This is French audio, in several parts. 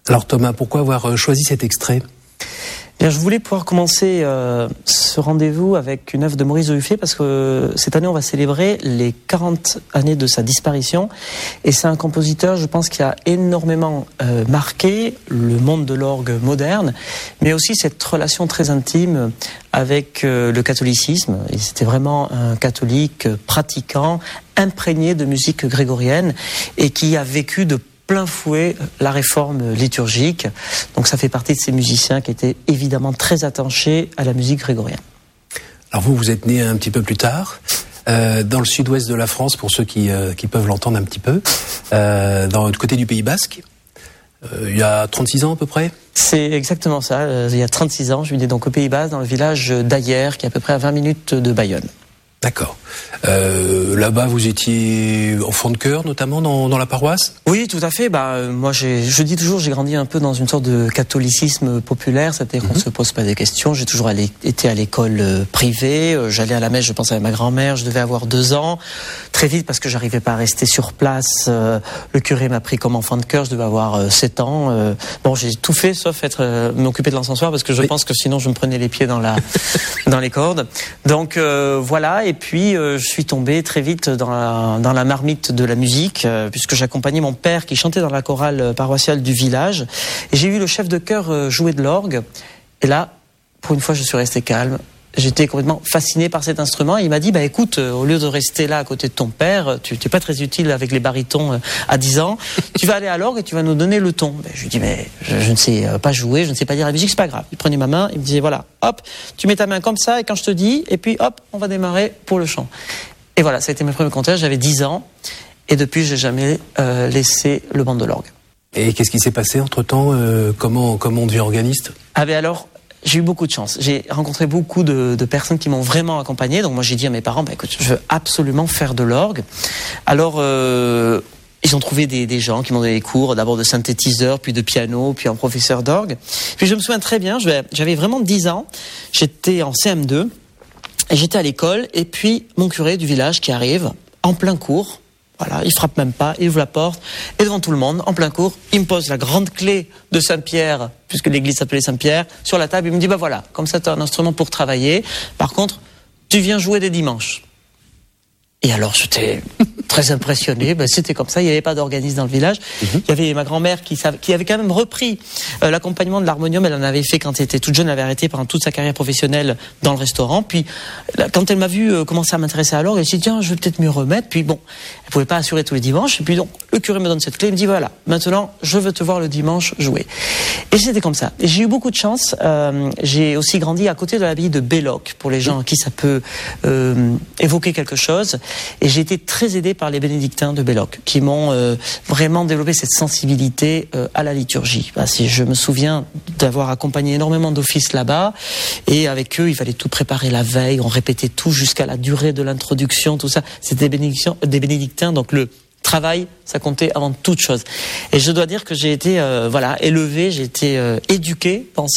Alors Thomas, pourquoi avoir choisi cet extrait ? Bien, je voulais pouvoir commencer ce rendez-vous avec une œuvre de Maurice de Huffier parce que cette année on va célébrer les 40 années de sa disparition et c'est un compositeur, je pense, qui a énormément marqué le monde de l'orgue moderne, mais aussi cette relation très intime avec le catholicisme. Et c'était vraiment un catholique pratiquant, imprégné de musique grégorienne et qui a vécu de plein fouet la réforme liturgique. Donc ça fait partie de ces musiciens qui étaient évidemment très attachés à la musique grégorienne. Alors vous êtes né un petit peu plus tard, dans le sud-ouest de la France, pour ceux qui peuvent l'entendre un petit peu, du côté du Pays Basque, il y a 36 ans à peu près ? C'est exactement ça, il y a 36 ans, je suis né donc au Pays Basque, dans le village d'Ayer, qui est à peu près à 20 minutes de Bayonne. D'accord. Là-bas, vous étiez enfant de chœur, notamment dans la paroisse ? Oui, tout à fait. Moi, je dis toujours, j'ai grandi un peu dans une sorte de catholicisme populaire, c'est-à-dire qu'on se pose pas des questions. J'ai toujours été à l'école privée. J'allais à la messe, je pense, avec ma grand-mère. Je devais avoir 2 ans. Très vite, parce que j'arrivais pas à rester sur place, le curé m'a pris comme enfant de chœur. Je devais avoir 7 ans. J'ai tout fait, sauf m'occuper de l'encensoir, parce que je pense que sinon, je me prenais les pieds dans les cordes. Donc voilà. Et puis je suis tombé très vite dans la marmite de la musique, puisque j'accompagnais mon père qui chantait dans la chorale paroissiale du village. Et j'ai vu le chef de chœur jouer de l'orgue. Et là, pour une fois, je suis resté calme. J'étais complètement fasciné par cet instrument. Et il m'a dit, écoute, au lieu de rester là à côté de ton père, tu n'es pas très utile avec les barytons à 10 ans, tu vas aller à l'orgue et tu vas nous donner le ton. Je lui dis, mais je ne sais pas jouer, je ne sais pas lire la musique, c'est pas grave. Il prenait ma main, il me disait, voilà, hop, tu mets ta main comme ça et quand je te dis, et puis hop, on va démarrer pour le chant. Et voilà, ça a été mes premiers concerts, j'avais 10 ans et depuis, j'ai jamais laissé le banc de l'orgue. Et qu'est-ce qui s'est passé entre-temps ? Comment on devient organiste ? Alors, j'ai eu beaucoup de chance. J'ai rencontré beaucoup de personnes qui m'ont vraiment accompagné. Donc moi, j'ai dit à mes parents, écoute, je veux absolument faire de l'orgue. Alors, ils ont trouvé des gens qui m'ont donné des cours, d'abord de synthétiseur, puis de piano, puis un professeur d'orgue. Puis je me souviens très bien, j'avais vraiment 10 ans. J'étais en CM2 et j'étais à l'école. Et puis, mon curé du village qui arrive en plein cours. Voilà, il frappe même pas, il ouvre la porte, et devant tout le monde, en plein cours, il me pose la grande clé de Saint-Pierre, puisque l'église s'appelait Saint-Pierre, sur la table, il me dit, voilà, comme ça tu as un instrument pour travailler, par contre, tu viens jouer des dimanches. Et alors, j'étais très impressionné, c'était comme ça, il n'y avait pas d'organiste dans le village. Il y avait ma grand-mère qui avait quand même repris l'accompagnement de l'harmonium, elle en avait fait quand elle était toute jeune, elle avait arrêté pendant toute sa carrière professionnelle dans le restaurant, puis quand elle m'a vu commencer à m'intéresser à l'orgue, elle s'est dit, tiens, je vais peut-être m'y remettre, puis bon, elle pouvait pas assurer tous les dimanches, et puis donc, le curé me donne cette clé, il me dit, voilà, maintenant, je veux te voir le dimanche jouer. Et c'était comme ça. Et j'ai eu beaucoup de chance, j'ai aussi grandi à côté de l'abbaye de Belloc, pour les gens à qui ça peut évoquer quelque chose. Et j'ai été très aidé par les bénédictins de Belloc, qui m'ont vraiment développé cette sensibilité à la liturgie. Je me souviens d'avoir accompagné énormément d'offices là-bas, et avec eux, il fallait tout préparer la veille, on répétait tout jusqu'à la durée de l'introduction, tout ça. C'était des bénédictins, donc le travail, ça comptait avant toute chose. Et je dois dire que j'ai été élevé, j'ai été éduqué dans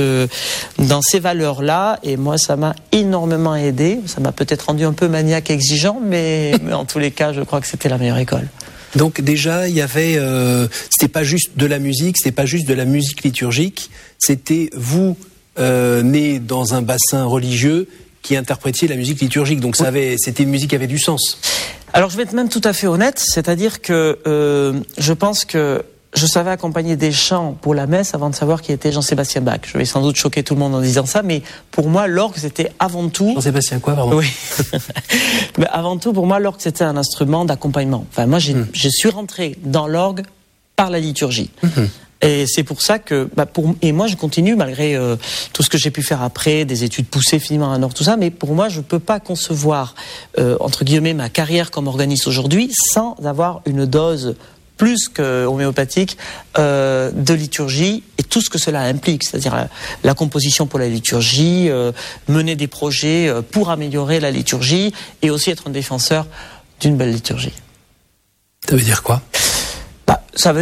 ces valeurs-là, et moi ça m'a énormément aidé. Ça m'a peut-être rendu un peu maniaque et exigeant, mais en tous les cas, je crois que c'était la meilleure école. Donc déjà, il y avait, c'était pas juste de la musique, c'était pas juste de la musique liturgique, c'était vous né dans un bassin religieux qui interprétiez la musique liturgique. Donc c'était une musique qui avait du sens. Alors je vais être même tout à fait honnête, c'est-à-dire que je pense que je savais accompagner des chants pour la messe avant de savoir qui était Jean-Sébastien Bach. Je vais sans doute choquer tout le monde en disant ça, mais pour moi l'orgue c'était avant tout... Jean-Sébastien quoi, pardon ? Oui. Mais avant tout, pour moi l'orgue c'était un instrument d'accompagnement. Enfin moi je suis rentré dans l'orgue par la liturgie. Et c'est pour ça que, et moi je continue malgré tout ce que j'ai pu faire après, des études poussées finalement à Nord, tout ça, mais pour moi je peux pas concevoir, entre guillemets, ma carrière comme organiste aujourd'hui sans avoir une dose plus que homéopathique de liturgie et tout ce que cela implique, c'est-à-dire la composition pour la liturgie, mener des projets pour améliorer la liturgie et aussi être un défenseur d'une belle liturgie. Ça veut dire quoi ? Ça veut